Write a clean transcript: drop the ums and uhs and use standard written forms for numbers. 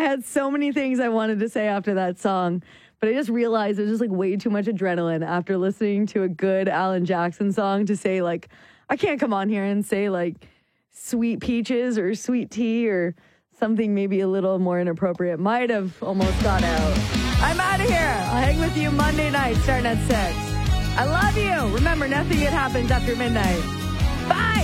I had so many things I wanted to say after that song, but I just realized it was just like way too much adrenaline after listening to a good Alan Jackson song to say like, I can't come on here and say like sweet peaches or sweet tea or something maybe a little more inappropriate. Might have almost got out. I'm out of here. I'll hang with you Monday night starting at 6. I love you. Remember, nothing good happens after midnight. Bye.